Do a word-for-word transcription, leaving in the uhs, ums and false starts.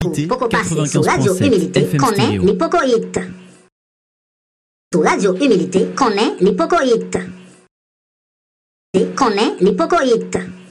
Humilité, poco passi su quatre-vingt-quinze Radio virgule sept Humilité F M con è stéréo. l'Ipocoit. Su Radio Humilité con è l'Ipocoit. Con è l'Ipocoit.